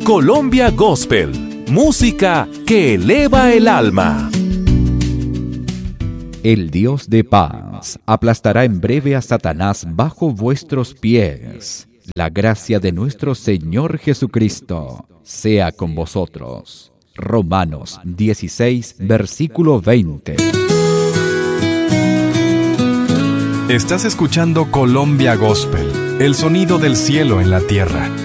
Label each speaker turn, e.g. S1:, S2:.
S1: Colombia Gospel, música que eleva el alma.
S2: El Dios de paz aplastará en breve a Satanás bajo vuestros pies. La gracia de nuestro Señor Jesucristo sea con vosotros. Romanos 16, versículo 20.
S3: Estás escuchando Colombia Gospel, el sonido del cielo en la tierra.